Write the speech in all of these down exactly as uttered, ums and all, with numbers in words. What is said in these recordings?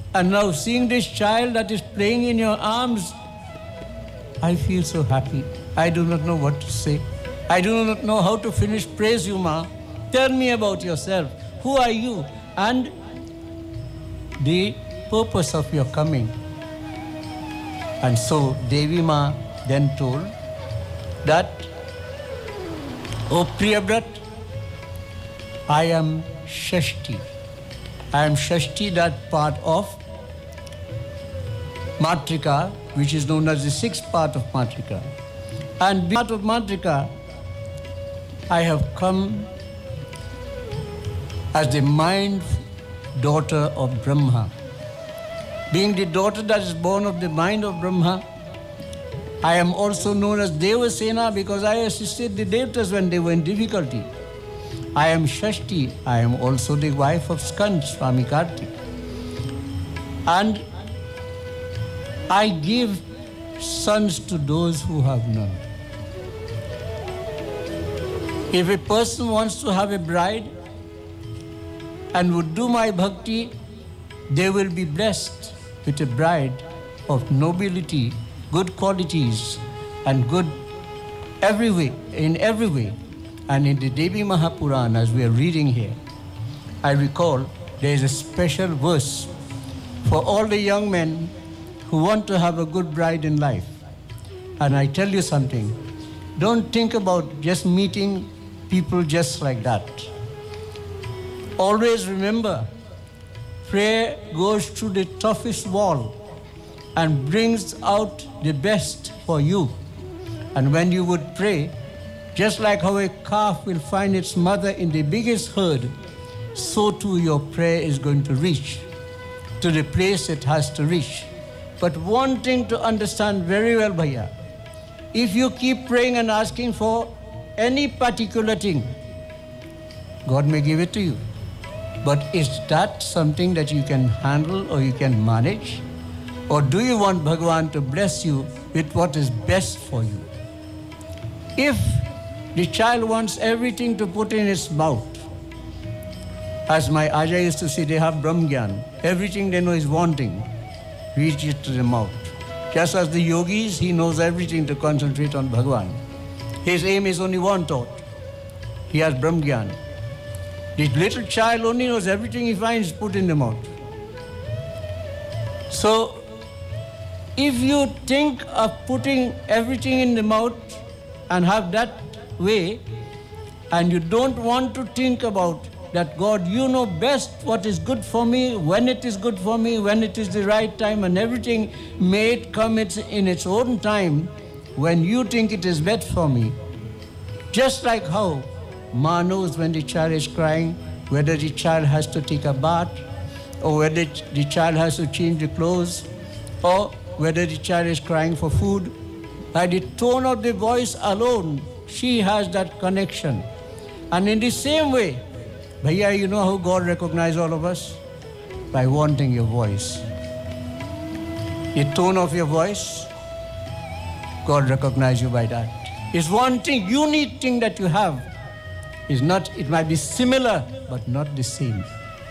And now seeing this child that is playing in your arms, I feel so happy. I do not know what to say. I do not know how to finish. Praise you, Ma. Tell me about yourself. Who are you? And the purpose of your coming. And so Devi Ma then told that, O Priyabrat, I am Shashti. I am Shashti, that part of Matrika, which is known as the sixth part of Matrika. And part of Matrika, I have come as the mind daughter of Brahma. Being the daughter that is born of the mind of Brahma, I am also known as Devasena because I assisted the Devatas when they were in difficulty. I am Shashti, I am also the wife of Skand, Swami Kartik. And I give sons to those who have none. If a person wants to have a bride and would do my bhakti, they will be blessed with a bride of nobility, good qualities, and good every way, in every way. And in the Devi Mahapurana, as we are reading here, I recall there is a special verse for all the young men who want to have a good bride in life. And I tell you something, don't think about just meeting people just like that. Always remember, prayer goes through the toughest wall and brings out the best for you. And when you would pray, just like how a calf will find its mother in the biggest herd, so too your prayer is going to reach to the place it has to reach. But one thing to understand very well, Bhaiya, if you keep praying and asking for any particular thing, God may give it to you. But is that something that you can handle or you can manage? Or do you want Bhagavan to bless you with what is best for you? If the child wants everything to put in its mouth, as my Aja used to say, they have Brahmgyan. Everything they know is wanting, reach it to the mouth. Just as the yogis, he knows everything to concentrate on Bhagavan. His aim is only one thought. He has Brahmgyan. The little child only knows everything he finds put in the mouth. So, if you think of putting everything in the mouth and have that way, and you don't want to think about that, God, you know best what is good for me, when it is good for me, when it is the right time, and everything, may it come in its own time when you think it is best for me. Just like how Ma knows when the child is crying, whether the child has to take a bath, or whether the child has to change the clothes, or whether the child is crying for food. By the tone of the voice alone, she has that connection. And in the same way, Bhaiya, you know how God recognizes all of us? By wanting your voice. The tone of your voice, God recognizes you by that. It's one thing, unique thing that you have. It's not, it might be similar, but not the same.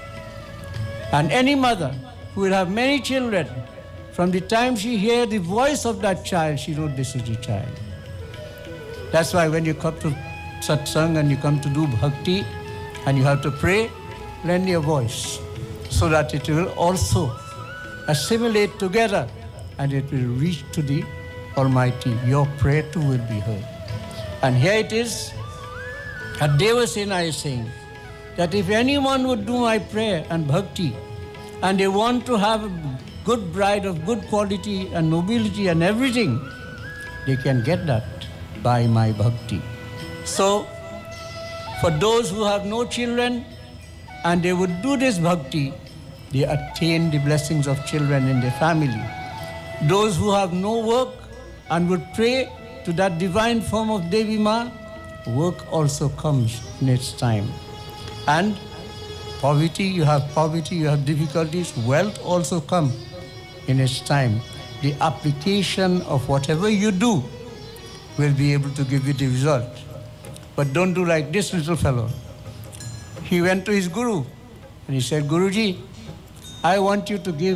And any mother who will have many children, from the time she hears the voice of that child, she knows this is the child. That's why when you come to satsang and you come to do bhakti and you have to pray, lend your voice so that it will also assimilate together and it will reach to the Almighty. Your prayer too will be heard. And here it is, that Devasena is saying that if anyone would do my prayer and bhakti and they want to have a good bride of good quality and nobility and everything, they can get that by my bhakti. So, for those who have no children and they would do this bhakti, they attain the blessings of children in their family. Those who have no work and would pray to that divine form of Devi Ma, work also comes in its time. And poverty, you have poverty, you have difficulties, wealth also comes in its time. The application of whatever you do will be able to give you the result. But don't do like this little fellow. He went to his guru and he said, Guruji, I want you to give